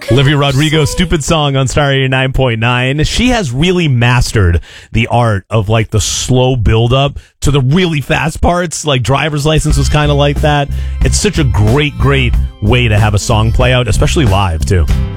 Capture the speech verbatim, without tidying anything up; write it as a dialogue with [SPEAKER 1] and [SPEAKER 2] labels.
[SPEAKER 1] Olivia Rodrigo, Stupid Song on Star eighty-nine point nine. She has really mastered the art of like the slow build up to the really fast parts. Like Driver's License was kind of like that. It's such a great, great way to have a song play out, especially live too.